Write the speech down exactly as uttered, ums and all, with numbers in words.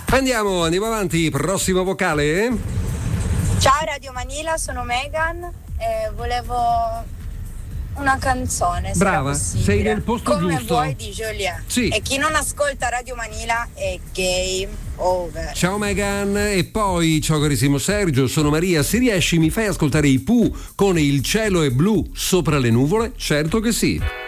Andiamo, andiamo avanti, prossimo vocale. Ciao Radio Manila, sono Megan e volevo una canzone. Se Brava, era possibile. sei nel posto Come giusto. vuoi di Joliet. Sì. E chi non ascolta Radio Manila è game over. Ciao Megan, e poi ciao carissimo Sergio, sono Maria, se riesci mi fai ascoltare i Pooh con Il cielo è blu sopra le nuvole? Certo che sì.